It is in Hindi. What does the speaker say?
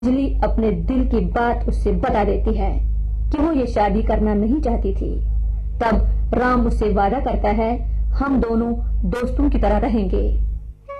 अंजलि अपने दिल की बात उससे बता देती है कि वो ये शादी करना नहीं चाहती थी। तब राम उससे वादा करता है, हम दोनों दोस्तों की तरह रहेंगे।